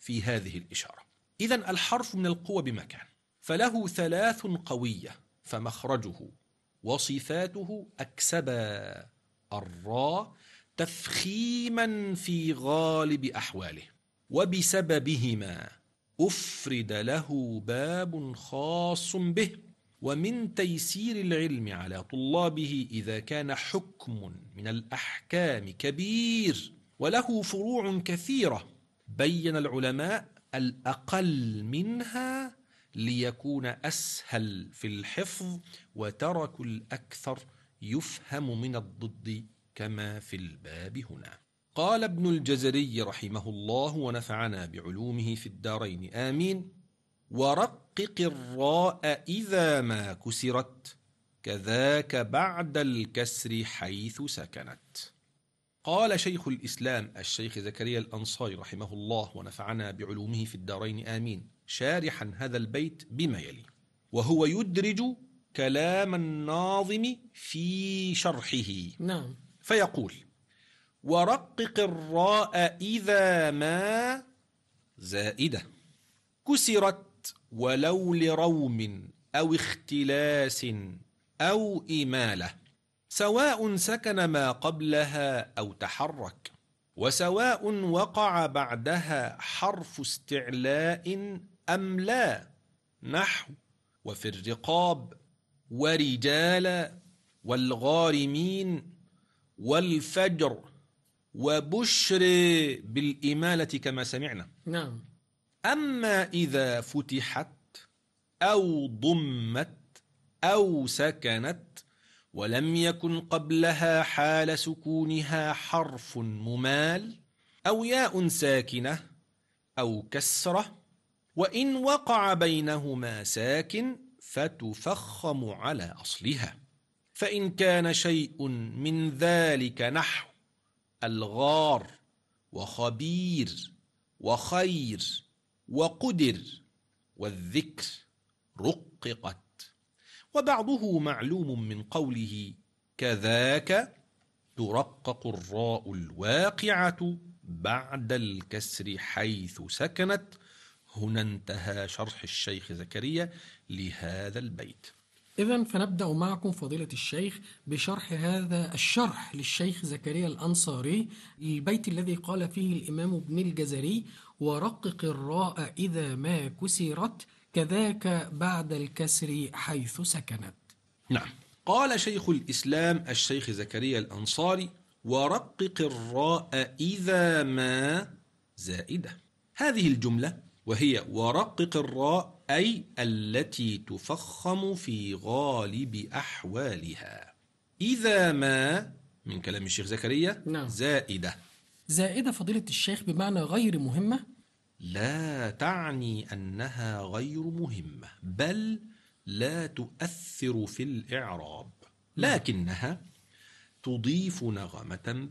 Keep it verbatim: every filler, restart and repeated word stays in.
في هذه الإشارة. إذن الحرف من القوة بمكان، فله ثلاث قوية، فمخرجه وصفاته أكسبا الراء تفخيما في غالب أحواله، وبسببهما أفرد له باب خاص به. ومن تيسير العلم على طلابه إذا كان حكم من الأحكام كبير وله فروع كثيرة، بين العلماء الأقل منها ليكون أسهل في الحفظ، وتركوا الأكثر يفهم من الضد كما في الباب هنا. قال ابن الجزري رحمه الله ونفعنا بعلومه في الدارين آمين: ورقق الراء إذا ما كسرت كذاك بعد الكسر حيث سكنت. قال شيخ الإسلام الشيخ زكريا الأنصاري رحمه الله ونفعنا بعلومه في الدارين آمين شارحا هذا البيت بما يلي، وهو يدرج كلام الناظم في شرحه. نعم. فيقول: ورقق الراء إذا ما زائدة كسرت ولو لروم أو اختلاس أو إمالة، سواء سكن ما قبلها أو تحرك، وسواء وقع بعدها حرف استعلاء أم لا، نحو وفي الرقاب ورجال والغارمين والفجر وبشر بالإمالة كما سمعنا. نعم. أما إذا فتحت أو ضمت أو سكنت ولم يكن قبلها حال سكونها حرف ممال أو ياء ساكنة أو كسرة، وإن وقع بينهما ساكن فتفخم على أصلها. فإن كان شيء من ذلك نحو الغار وخبير وخير وقدر والذكر رققت. وبعضه معلوم من قوله كذاك ترقق الراء الواقعة بعد الكسر حيث سكنت. هنا انتهى شرح الشيخ زكريا لهذا البيت. إذن فنبدأ معكم فضيلة الشيخ بشرح هذا الشرح للشيخ زكريا الأنصاري، البيت الذي قال فيه الإمام ابن الجزري: ورقق الراء إذا ما كسرت كذاك بعد الكسر حيث سكنت. نعم. قال شيخ الإسلام الشيخ زكريا الأنصاري: ورقق الراء إذا ما زائدة. هذه الجملة وهي ورقق الراء أي التي تفخم في غالب أحوالها. إذا ما من كلام الشيخ زكريا نعم. زائدة. زائدة فضيلة الشيخ بمعنى غير مهمة؟ لا تعني أنها غير مهمة، بل لا تؤثر في الإعراب، لكنها تضيف نغمة